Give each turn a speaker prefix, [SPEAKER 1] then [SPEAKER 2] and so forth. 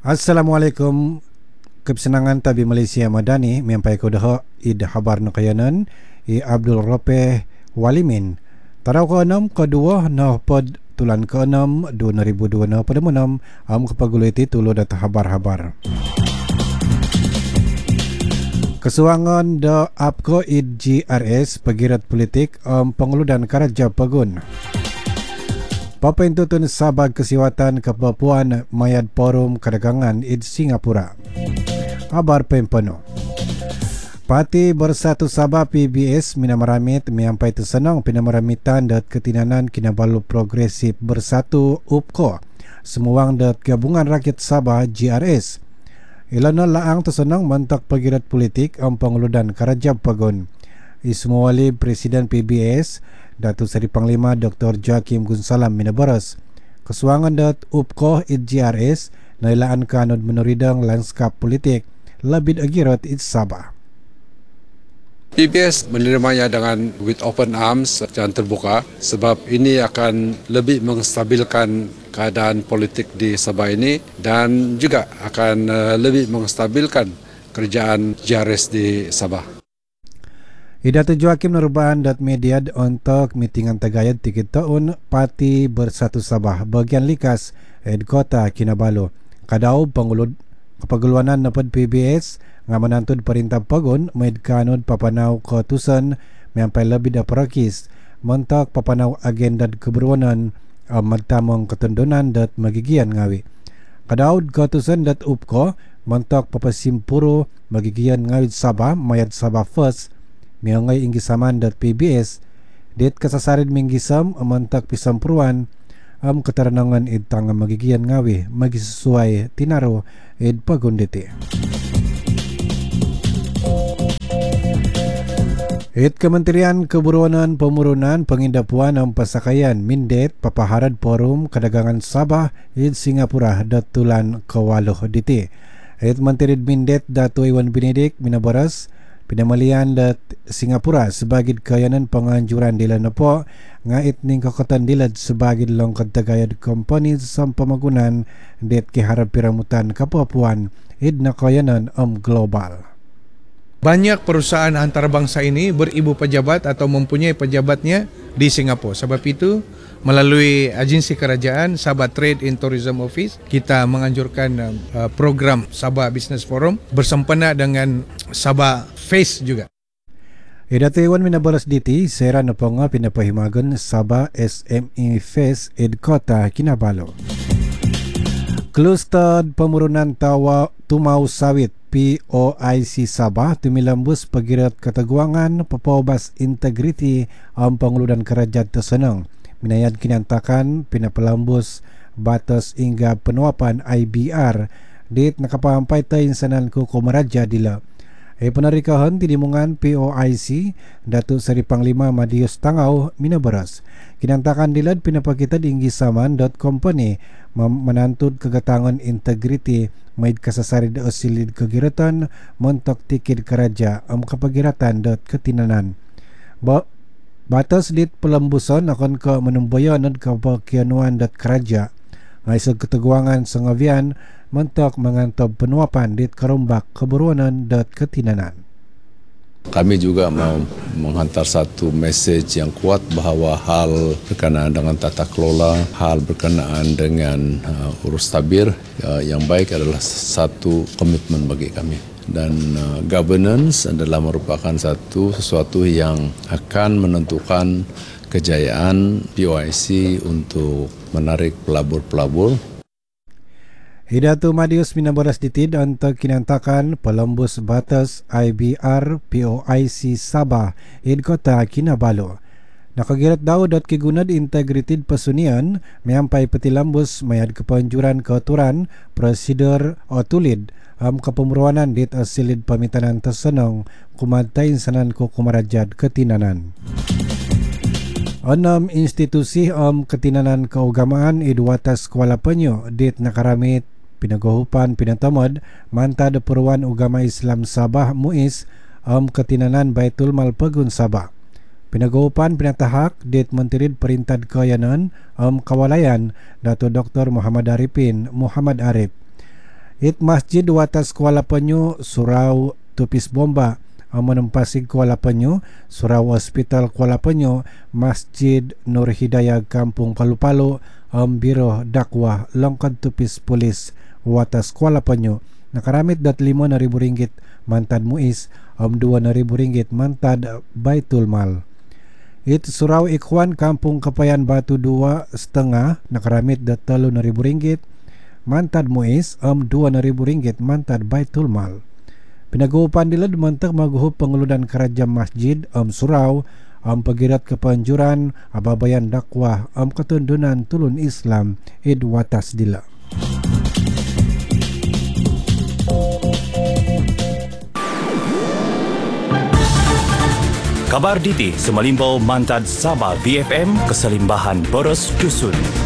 [SPEAKER 1] Assalamualaikum. Kesenangan tabi Malaysia Madani mempai ko dah id habar no kayanan i Abdul Rapeh Walimin. Tarau ke 6 kedua no pod tulan ke 6 2002 no pada menam kepaguliti tulu data habar-habar. Kesuangan da APCO id GRS pegirat politik pengeludan Karaja Pagun. Papentutun Sabah Kesiwatan Kepapuan Mayad Forum Kedagangan id Singapura. Kabar pempeno. Parti Bersatu Sabah PBS minamaramit menyampai tersenang pinamaramitan dat ketinanan Kinabalu Progresif Bersatu UPCO semuang dat Gabungan Rakyat Sabah GRS. Ilana laang tersenang mentak pegirat politik pengeludan Karaja Pagun. Ismuwali Presiden PBS Datuk Seri Panglima Dr. Joaquim Gunsalam Minabaras. Kesuangan dat UPCO id GRS nailaan kanun menuridang lanskap politik lebih agirat id Sabah.
[SPEAKER 2] PBS menerimanya dengan with open arms dan terbuka sebab ini akan lebih menstabilkan keadaan politik di Sabah ini dan juga akan lebih menstabilkan kerjaan GRS di Sabah.
[SPEAKER 1] Idatu Joaquim Nurbaan dat media untuk mitingan tagayad 3 tahun Parti Bersatu Sabah bagian likas ed Kota Kinabalu. Kadau kepaguluanan napad PBS nga menantud perintah Pagun maid kanun papanaw kautusan mempai lebih daparakis mentak papanaw agenda keberwanan magtamong ketundunan dat magigian ngawi. Kadau kautusan dat UPCO mentak papasimpuro magigian ngawi Sabah mayad Sabah First miangay inggisaman dat PBS dit kasasarin minggisam amantak pisampuruan ketaranangan id tanga magigian ngawi magisesuai tinaro id pagunditi. Id Kementerian Keberwanan Pemurunan Pengindapuan Pasakayan Mindet Papaharad Forum Kedagangan Sabah id Singapura datulan kawaloh diti. Id Menteri Mindet Datu Iwan Benedik Minabaras pinamalian dat Singapura sebagai kayanan penganjuran dila napo ngait ning kakatan dilad sebagai longkad tagayad company sampamagunan det keharap piramutan kapapuan id na kayanan global.
[SPEAKER 3] Banyak perusahaan antarabangsa ini beribu pejabat atau mempunyai pejabatnya di Singapura. Sebab itu, melalui agensi kerajaan Sabah Trade and Tourism Office, kita menganjurkan program Sabah Business Forum bersempena dengan Sabah Face juga.
[SPEAKER 1] Idatu Iwan Minabaras diti, sera na po nga pinapahimagan Sabah SME Face ed Kota Kinabalu. Klustad Pemurunan Tawa Tumau Sawit POIC Sabah tumilambus pagirat kataguangan papawbas integriti ang panguludan kerajaan tersenang. Minayad kinantakan pinapalambus batas hingga penuapan IBR dit nakapahampay tayo sanan ko kumaraja dila. Penarikahan tinimungan POIC Datuk Seri Panglima Madius Tangau Minabaras. Kinantakan dilad pinapakita dinggi saman .company menantud kegatangan integriti maid kasasari da osilid kagiratan montok tikid karaja kapagiratan ketinanan. Batas dit pelembusan akan ke menumbayan dan kepakianuan karaja ngaisag keteguangan sengavian mentok mengantob penuapan dit karumbak keberwanan ketinanan.
[SPEAKER 4] Kami juga mau menghantar satu mesej yang kuat bahawa hal berkenaan dengan tata kelola, hal berkenaan dengan urus tabir yang baik adalah satu komitmen bagi kami. Dan governance adalah merupakan sesuatu yang akan menentukan kejayaan POIC untuk menarik pelabur-pelabur.
[SPEAKER 1] Hidatu Madius Minabaras ditid untuk kinantakan pelembus batas IBR POIC Sabah id Kota Kinabalu. Nakagirat daw dat kigunad integritid pasunian mayampai petilambus mayad kepanjuran keaturan prosedur o tulid kepemuruanan dit asilid pamitanan tersenang kumadtain sanan ko kumarajad ketinanan. 6 institusi ketinanan keagamaan id watas Kuala Penyu dit nakaramit pinaguhupan pinatamad manta de Peruan Ugama Islam Sabah MUIS ketinanan Baitul Mal Pagun Sabah. Pinaguhupan pinatahak dit Menterid Perintah Kayanan kawalayan Dato Dr. Muhammad Arifin Muhammad Arif. It masjid watas Kuala Penyu surau tupis bomba menempasi Kuala Penyu, surau hospital Kuala Penyu, Masjid Nur Hidayah Kampung Palu-Palu, biro dakwah longkad tupis polis watas Kuala Penyu. Nakaramit RM5,000 mantad muis, RM2,000 mantad Baitul Mal. It surau Ikhwan Kampung Kapayan Batu 2,5 nakaramit RM3,000 mantad muis, RM2,000 mantad Baitul Mal. Pinagupan dila dumantak maguhup penguludan kerajaan masjid surau pagirat kepanjuran ababayan dakwah ketundunan tulun Islam id watas dila.
[SPEAKER 5] Kabar Diti Semalimbau Mantad Sabah BFM Keselimbahan Boros Dusun.